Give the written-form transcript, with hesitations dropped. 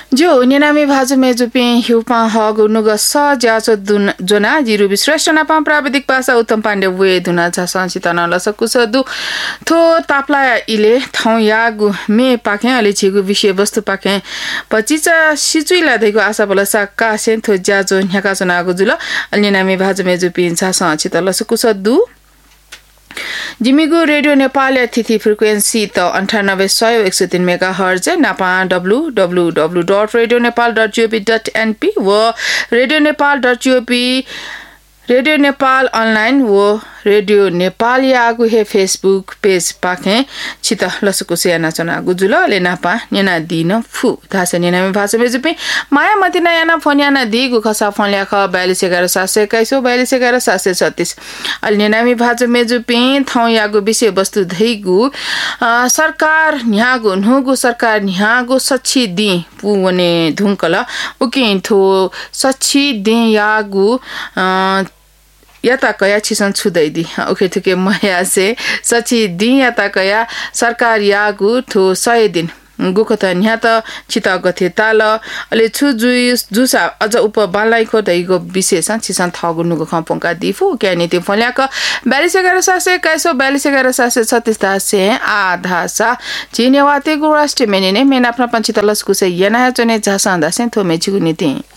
जो निनामी भाजु मेजुपि हिउपा हग उनुग स ज्याचो जोना जिरु विश्रेष्ठ नापा प्राविधिक पासा उत्तम पाण्डे वे दुना छ संचितना लसकुस दु थो तापला इले थौ यागु मे पाखे अलि छिगु विषय वस्तु पाखे पचिचा सिचुइला देखो आशा बलसा का सेन्थो ज्याचो न्याका जनागु जुल निनामी भाजु मेजुपि छ संचित लसकुस दु जिमिगु रेडियो नेपाल अतिथि फ्रिक्वेन्सी त 98.103 मेगाहर्ज नापा www.radionepal.gov.np व radionepal.gov रेडियो नेपाल अनलाइन वो रेडियो नेपाल यागु हे फेसबुक पेज पाखे छित लसको सेना चना गुजुल ले नापा नेना दिन फु थासे नेना मे भाषा मेजुपि माया मतिना याना फोन याना दिगु खसा फोन ल्याख 421171 अल नेना मे भाषा मेजुपि थौ यागु विषय वस्तु धैगु सरकार न्यागु नुगु सरकार न्यागु सच्ची दि पुवने धुंकला उकिन्थो सच्ची दि यागु याता कया छिसन छुदैदी ओके थुके मया से सची दि याता कया सरकार यागु थो 100 दिन गुखत न्या त छिता गथे ताल अले छु जुसा अझ उप बालाइको दैगो विशेष छिसन थगुनुको खपंका दिफु क्यानि ते फल्याक 4211 से आधा सा जिनेवाते गु राष्ट्र मेने ने मेना अपना पंचितलस कुसे यना चने झासा दासे थो मेचिगु निति